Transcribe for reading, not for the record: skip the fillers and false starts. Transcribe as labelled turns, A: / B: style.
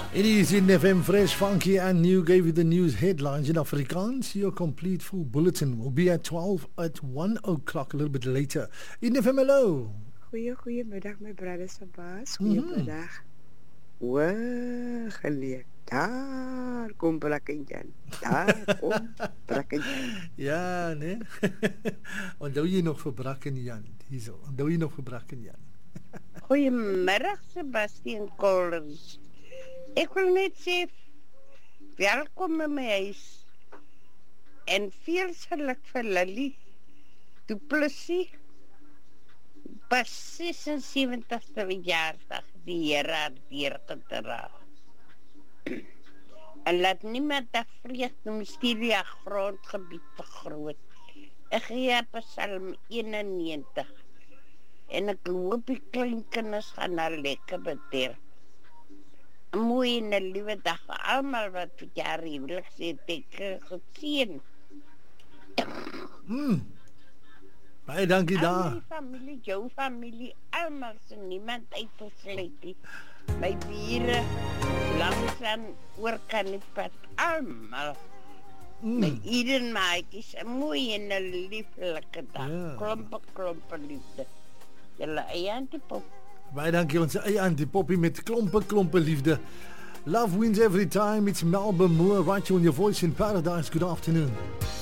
A: It is in FM Fresh, Funky and New gave you the news headlines in Afrikaans. Your complete full bulletin will be at 12 at 1 o'clock a little bit later. In FM, hello.
B: Goeiemiddag my brothers van Baas. Goeiemiddag. Wow, geleek. Daar kom Brakkenjan. Daar kom Brakkenjan.
A: Ja, nee. Onthou jy nog vir Brakkenjan? Hierso. Onthou jy nog vir Brakkenjan?
C: Goeiemiddag Sebastian Kollers. Ek wil net sê, welkom in my huis en veel geluk vir Lily Du Plessis, pas 76ste verjaarsdag die Here hartdeur te dra. En laat niemand vreugde om die grondgebied vergroot. Ek gee Psalm 91 en ek hoop die kleinkinders gaan nou lekker beter. Een mooie en een liewe dag vir almal wat vir jaar huwelik sê, ek geseën.
A: Baie dankie daar.
C: Al my familie, jou familie, almal se niemand uitgesluit nie. My bure, langs aan oorkant die pad, almal. My Eden maatjies, een mooie en een lieflike dag. Ja. Klompe liefde. Julle eie Antipop.
A: Baie dankie ons eie Antipoppie met klompe liefde. Love wins every time. It's Melba Moore right here on your voice in paradise. Good afternoon.